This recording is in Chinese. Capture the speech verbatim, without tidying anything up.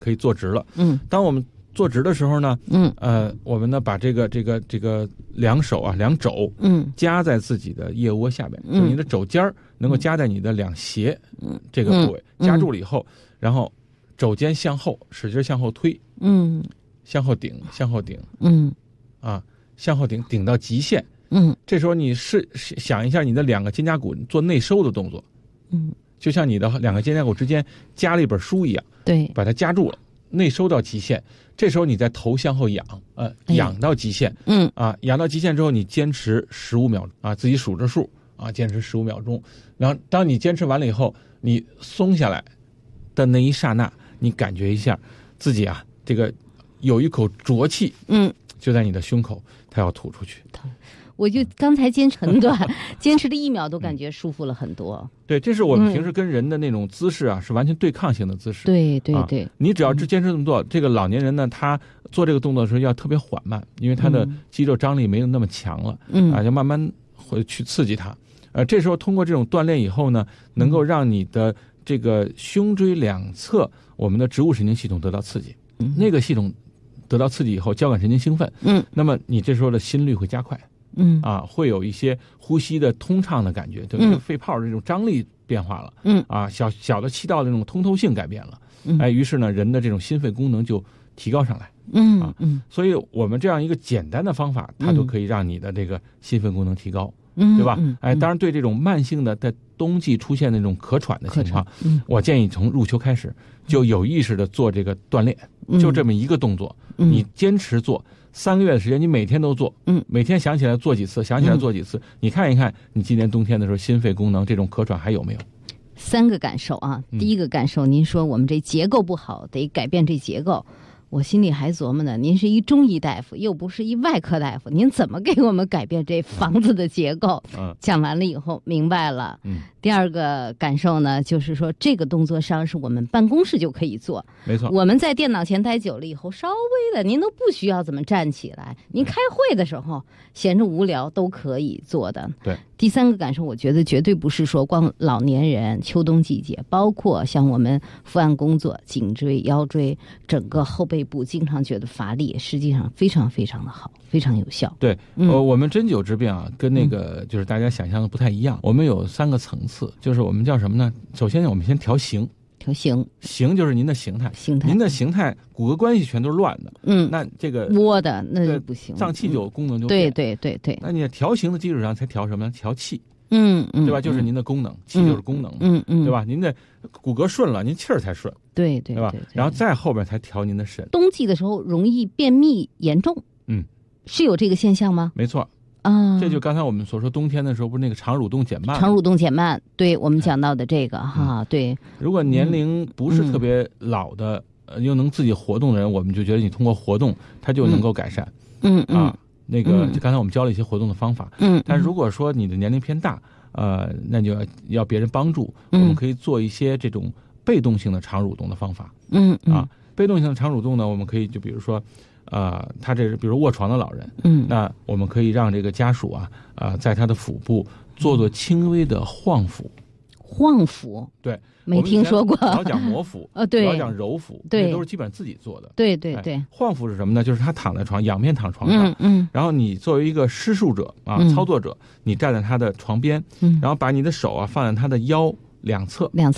可以坐直了。 嗯， 当我们坐直的时候呢， 嗯， 呃，我们呢把这个这个这个两手啊两肘， 嗯， 夹在自己的腋窝下边， 嗯， 就是你的肘尖儿能够夹在你的两胁， 嗯， 这个部位、 嗯、 夹住了以后，然后肘尖向后使劲向后推， 嗯， 向后顶，向后顶， 嗯， 啊，向后顶，顶到极限， 嗯， 这时候你是想一下你的两个肩胛骨做内收的动作， 嗯， 就像你的两个肩胛骨之间夹了一本书一样， 对， 把它夹住了。内收到极限，这时候你再头向后仰，呃，仰到极限， 嗯啊，仰到极限之后，你坚持十五秒啊，自己数着数啊，坚持十五秒钟。然后，当你坚持完了以后，你松下来的那一刹那，你感觉一下自己啊，这个有一口浊气， 嗯， 就在你的胸口，它要吐出去。 我就刚才坚持很短，坚持了一秒都感觉舒服了很多。 对，这是我们平时跟人的那种姿势啊，嗯、是完全对抗性的姿势。 对对对、 啊，你只要坚持这么做，嗯、这个老年人呢，他做这个动作的时候要特别缓慢，因为他的肌肉张力没有那么强了，嗯啊，要慢慢会去刺激它。呃，这时候通过这种锻炼以后呢，能够让你的这个胸椎两侧我们的植物神经系统得到刺激，嗯、那个系统得到刺激以后，交感神经兴奋，嗯，那么你这时候的心率会加快。嗯啊，会有一些呼吸的通畅的感觉，对不对？嗯、肺泡的这种张力变化了，嗯啊，小小的气道的这种通透性改变了，嗯，哎，于是呢，人的这种心肺功能就提高上来，嗯啊，嗯，所以我们这样一个简单的方法，它都可以让你的这个心肺功能提高，嗯，对吧？嗯、哎，当然对这种慢性的在冬季出现那种咳喘的情况，嗯，我建议从入秋开始就有意识的做这个锻炼，嗯、就这么一个动作，嗯、你坚持做。三个月的时间，你每天都做，嗯，每天想起来做几次，想起来做几次，嗯、你看一看，你今年冬天的时候，心肺功能这种咳喘还有没有？ 三个感受啊，第一个感受，您说我们这结构不好，得改变这结构。我心里还琢磨呢，您是一中医大夫，又不是一外科大夫，您怎么给我们改变这房子的结构？嗯，讲完了以后明白了。嗯，第二个感受呢，就是说这个动作上是我们办公室就可以做， 没错。 我们在电脑前待久了以后，稍微的您都不需要怎么站起来，您开会的时候闲着无聊都可以做的。 对。 第三个感受，我觉得绝对不是说光老年人秋冬季节，包括像我们伏案工作，颈椎、腰椎，整个后背部经常觉得乏力，实际上非常非常的好，非常有效。 对，嗯、呃，我们针灸之病啊，跟那个就是大家想象的不太一样。嗯、我们有三个层次，就是我们叫什么呢？首先我们先调形。 调形， 形就是您的形态， 形态， 您的形态，骨骼关系全都是乱的，嗯，那这个窝的那就不行， 脏器就有功能就变，对对对对。 那你调形的基础上才调什么呢？调气， 嗯嗯， 对吧？就是您的功能，气就是功能， 嗯嗯， 对吧？您的骨骼顺了，您气儿才顺， 对对对吧？然后再后边才调您的肾。 冬季的时候容易便秘严重， 嗯， 是有这个现象吗？ 没错。 啊， 这就刚才我们所说，冬天的时候不是那个肠蠕动减慢， 肠蠕动减慢，对我们讲到的这个、哎、哈，对。 如果年龄不是特别老的，嗯、呃，又能自己活动的人，我们就觉得你通过活动，它就能够改善。 嗯嗯啊，那个就刚才我们教了一些活动的方法。 嗯， 但如果说你的年龄偏大，呃，那就要要别人帮助，嗯、我们可以做一些这种被动性的肠蠕动的方法。 嗯嗯啊，被动性的肠蠕动呢，我们可以就比如说。呃，他这是比如卧床的老人， 嗯， 那我们可以让这个家属啊，呃，在他的腹部做做轻微的晃腹。 晃腹， 对， 没听说过。 老讲摩腹， 呃，对， 老讲揉腹， 对， 那都是基本上自己做的。 对对对。 哎、晃腹是什么呢？就是他躺在床，仰面躺床上， 嗯嗯， 然后你作为一个施术者啊， 嗯、 操作者，你站在他的床边， 嗯， 然后把你的手啊放在他的腰两侧， 两侧。